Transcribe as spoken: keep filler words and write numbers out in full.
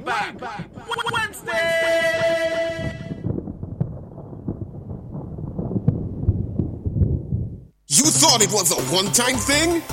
back. Wednesday. You thought it was a one-time thing?